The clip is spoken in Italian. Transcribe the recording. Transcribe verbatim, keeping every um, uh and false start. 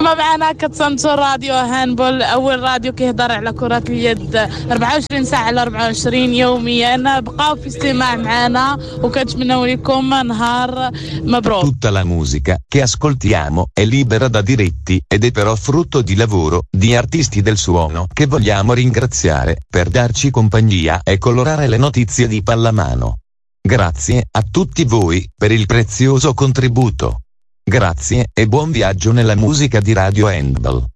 ما معنا كتصنصر راديو هاندبول أول راديو كيهضر على كرة اليد أربعة وعشرين ساعة على أربعة وعشرين يوميا. بقاو في استماع معنا وكنتمنوا لكم نهار مبروك. Tutta la musica che ascoltiamo è libera da diritti ed è però frutto di lavoro di artisti del suono che vogliamo ringraziare per darci compagnia e colorare le notizie di pallamano. Grazie a tutti voi per il prezioso contributo. Grazie e buon viaggio nella musica di Radio Handball.